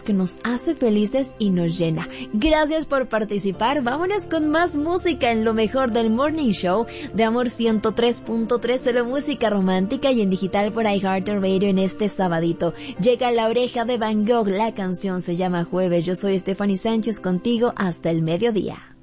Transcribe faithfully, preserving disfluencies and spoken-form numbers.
que nos hace felices y nos llena. Gracias por participar. Vámonos con más música en lo mejor del Morning Show de Amor ciento tres punto tres, solo música romántica y en digital por iHeartRadio en este sabadito. Llega La Oreja de Van Gogh, la canción se llama Jueves. Yo soy Stephanie Sánchez contigo hasta el mediodía.